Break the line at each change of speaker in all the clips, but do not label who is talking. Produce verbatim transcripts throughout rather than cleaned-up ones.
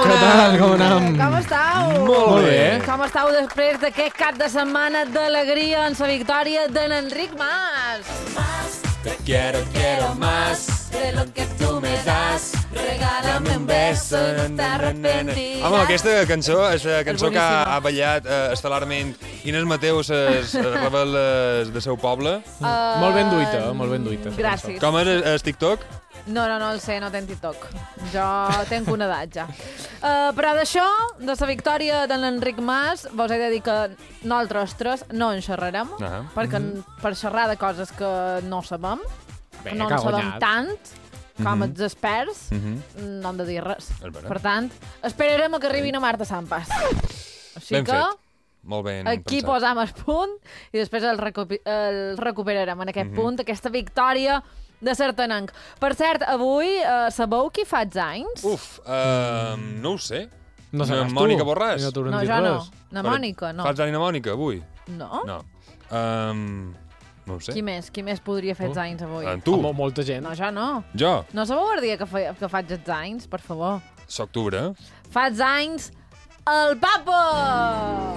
Hola!
Què tal, com anem?
Com estàu?
Molt bé.
Com estàu després d'aquest cap de setmana d'alegria en la victòria de l'Enric Mas?
Te quiero, quiero más
de lo que tú me das. Regálame un beso y no te arrepentiràs.
Home, aquesta cançó és la cançó que ha,
boníssima.
ha ballat eh, estel·larment Inés Mateu, les rebel·les de seu poble.
Uh,
Molt ben duita, molt ben duita. esa
Gràcies.
Com és el TikTok?
No, no, no el sé, no tenc TikTok. Jo tenc una edat, ja. Uh, però d'això, de la victòria de l'Enric Mas, vos he de dir que nosaltres tres no en xerrarem,
Ah.
perquè mm -hmm. per xerrar de coses que no sabem,
Bé,
que no
que
en
ha
sabem
guanyat.
tant, com
Mhm.
els experts,
Mm -hmm.
no hem de dir res.
És vera.
Per tant, esperarem a que arribin a Marta Sampas. Així
Ben
que
fet. Molt ben
aquí
pensat.
posam el punt i després el, recupi el recuperarem en aquest
Mhm.
punt, aquesta victòria de Sartanenc. Per cert, avui uh, sabeu qui fa els anys?
Uf, uh, no ho sé.
No seràs tu.
Mònica Borràs.
I no t'hauran
No,
dit
jo no.
res.
Na Mònica, no.
Fas d'Anna Mònica, avui?
No?
No. Um, no ho sé.
Qui més? Qui més podria fer els anys avui?
En tu?
Home, molta gent.
No, jo no.
Jo?
No sabeu el dia que, fa, que faig els anys, per favor?
S'octubre.
Fa els anys el Papa!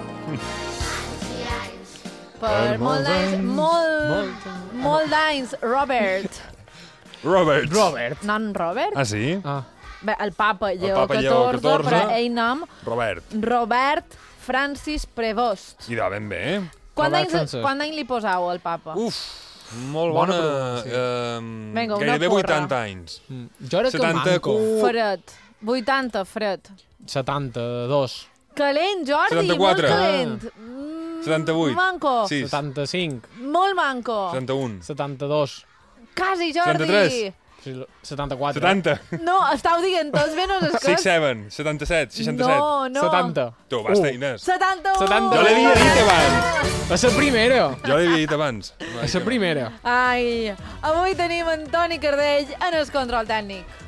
Per molt d'anys, molt, molt d'anys, Robert.
Robert.
Robert.
No en Robert?
Ah, sí?
Ah.
Bé, el papa Lleó
Papa Lleó
catorze,
catorze.
però ell nom
Robert.
Robert Francis Prevost.
I de ben bé.
Quant
Robert
d'anys
Francis.
quant d'any li posau al papa?
Uf, molt
Bona
bona.
pregunta, sí.
eh,
Vinga, una
gairebé
porra.
vuitanta anys.
Mm. Jo era que
setanta
manco.
cu-
Fred. vuitanta, Fred.
setanta-dos.
Calent, Jordi,
setanta-quatre.
molt calent. Mm,
setanta-vuit.
Manco.
Sí.
setanta-cinc.
Molt manco.
setanta-un.
setanta-dos.
Quasi, Jordi.
setanta-tres.
Sí, setanta-quatre.
setanta.
No, estàu dient tots menys els
seixanta
que...
set. setanta-set. seixanta-set.
No, no.
setanta.
Tu, basta,
Uh.
Inés.
setanta-u.
setanta-u.
Jo l'havia dit abans.
A la primera.
Jo l'havia dit abans.
A la primera.
Ai, avui tenim en Toni Cardell en el control tècnic.